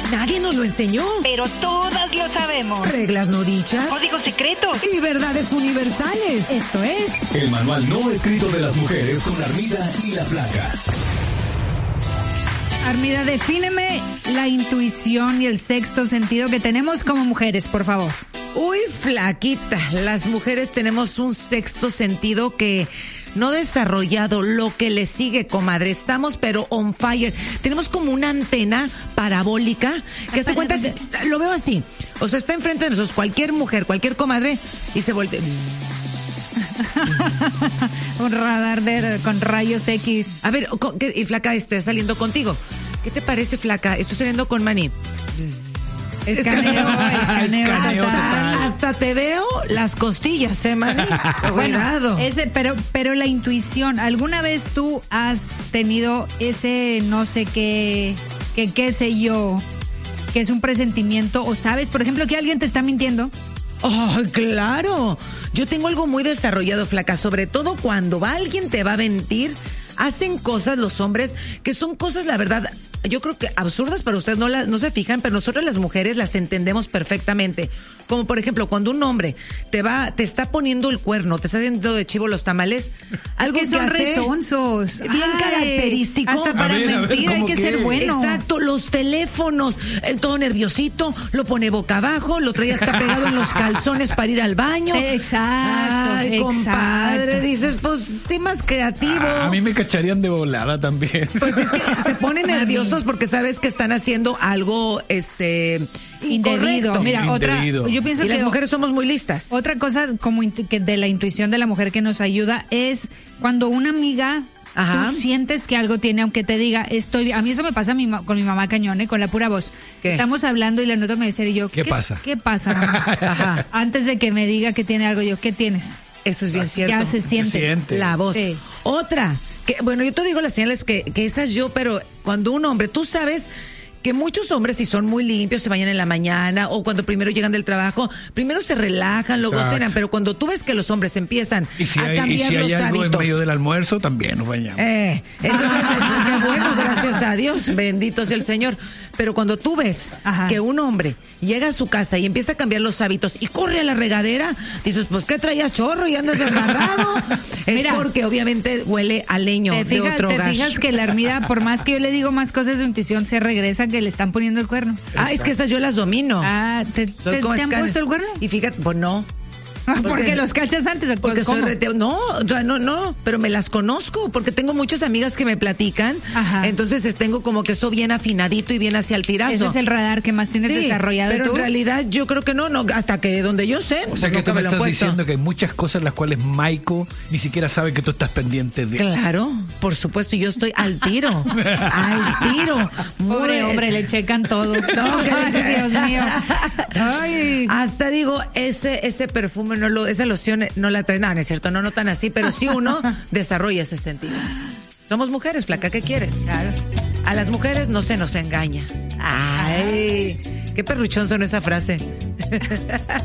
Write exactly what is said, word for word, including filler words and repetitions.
Nadie nos lo enseñó. Pero todas lo sabemos. Reglas no dichas. Códigos secretos. Y verdades universales. Esto es... El manual no escrito de las mujeres con Armida y la Flaca. Armida, defíneme la intuición y el sexto sentido que tenemos como mujeres, por favor. Uy, flaquita, las mujeres tenemos un sexto sentido que no desarrollado, lo que le sigue, comadre. Estamos pero on fire. Tenemos como una antena parabólica que se cuenta que lo veo así. O sea, está enfrente de nosotros cualquier mujer, cualquier comadre y se voltea. Un radar de, con rayos X. A ver, ¿qué, y flaca, está saliendo contigo? ¿Qué te parece, flaca? Estoy saliendo con Maní. Escaneo, escaneo. Hasta, hasta te veo las costillas, ¿eh, Maní? Cuidado. Bueno, ese, pero, pero la intuición, ¿alguna vez tú has tenido ese no sé qué, que qué sé yo, que es un presentimiento, o sabes, por ejemplo, que alguien te está mintiendo? ¡Oh, claro! Yo tengo algo muy desarrollado, flaca, sobre todo cuando va alguien te va a mentir. Hacen cosas los hombres que son cosas, la verdad, yo creo que absurdas, pero ustedes no, la, no se fijan, pero nosotros las mujeres las entendemos perfectamente. Como por ejemplo, cuando un hombre te va, te está poniendo el cuerno, te está haciendo de chivo los tamales, algo es que, que son hace resonsos, bien Ay, característico. Hasta para a ver, a ver, mentir hay que qué? ser bueno. Exacto, los teléfonos, el todo nerviosito, lo pone boca abajo, lo trae hasta pegado en los calzones para ir al baño. Exacto. Ay, exacto. compadre, dices, pues sí, más creativo. A, a mí me cacharían de volada también. Pues es que se ponen nerviosos porque sabes que están haciendo algo, este, indebido. incorrecto. Mira, Indebido. otra, yo pienso Y que las mujeres somos muy listas. Otra cosa como intu- que de la intuición de la mujer que nos ayuda es cuando una amiga, Ajá. tú sientes que algo tiene, aunque te diga, estoy bien. A mí eso me pasa a mi ma- con mi mamá Cañón, ¿eh? Con la pura voz. ¿Qué? Estamos hablando y la nota me dice, y yo, ¿Qué pasa? ¿Qué pasa, mamá? Ajá. Antes de que me diga que tiene algo, yo, ¿qué tienes? Eso es bien cierto. Ya se siente. Se siente. La voz. Sí. Otra, que bueno, yo te digo las señales que, que esas yo, pero cuando un hombre, tú sabes que muchos hombres, si son muy limpios, se bañan en la mañana o cuando primero llegan del trabajo, primero se relajan, luego Exacto. cenan, pero cuando tú ves que los hombres empiezan Y si a hay, y cambiar si hay los algo hábitos. en medio del almuerzo, también nos bañamos. Eh, entonces, qué bueno, gracias a Dios, bendito sea el Señor. Pero cuando tú ves Ajá. que un hombre llega a su casa y empieza a cambiar los hábitos y corre a la regadera, dices, pues, ¿qué traías, chorro? Y andas desmadrado. Es Mira, porque obviamente huele a leño ¿Te de fijas, otro te gas. fijas que la Armida, por más que yo le digo más cosas de intuición, se regresa que le están poniendo el cuerno? Ah, es que esas yo las domino. Ah, ¿te, Soy te- como te han escáner. puesto el cuerno? Y fíjate, pues no. Porque los cachas antes. ¿o Porque soy cómo? rete- no, o sea, no, no, pero me las conozco porque tengo muchas amigas que me platican. Ajá. Entonces es- tengo como que eso bien afinadito y bien hacia el tirazo. Ese es el radar que más tienes Sí, desarrollado pero tú. en realidad yo creo que no, no, hasta que donde yo sé. O sea pues que nunca tú me lo han estás puesto. diciendo que hay muchas cosas las cuales Maiko ni siquiera sabe que tú estás pendiente de. Claro, por supuesto, yo estoy al tiro, al tiro. Muy- Pobre hombre, le checan todo. No, que le Ay, checan. Dios mío. Ay. Hasta digo, ese ese perfume, no lo, esa loción no la trae, no, no es cierto, no, no tan así, pero sí uno desarrolla ese sentido. Somos mujeres, flaca, ¿qué quieres? Claro. A las mujeres no se nos engaña. Ay, qué perruchón son esa frase.